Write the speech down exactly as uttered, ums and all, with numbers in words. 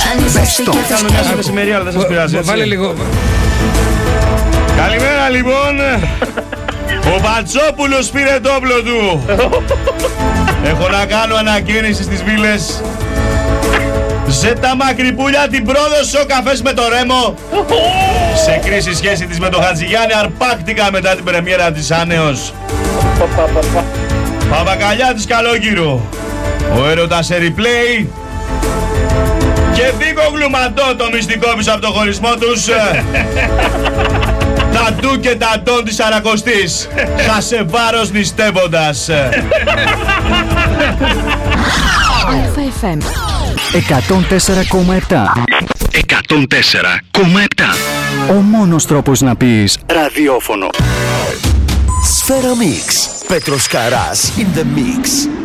Best of. Κάνουμε μια μεσημερία, αλλά δεν σας πειράζει. Βάλε λίγο. Καλημέρα λοιπόν. Ο Πατσόπουλος πήρε το όπλο του. Έχω να κάνω ανακαίνιση στις βίλες. Ζέτα Μακρυπούλια, την πρόδωσε ο καφές με το Ρέμο. Σε κρίση σχέση της με τον Χατζηγιάννη, αρπάκτηκα μετά την πρεμιέρα της Άνεως. Παπακαλιά της Καλόγυρου. Ο έρωτας σε replay. Και Βίκο Γλουμαντό, το μυστικό πίσω από το χωρισμό τους. Τα ντου και τα ντόν της Αρακοστής. Χάσε βάρος νηστεύοντας. Αλφα εφ εμ εκατόν τέσσερα κόμμα επτά. εκατόν τέσσερα κόμμα επτά. Ο μόνος τρόπος να πεις ραδιόφωνο. Σφαίρα Mix. Πέτρος Καράς in the mix.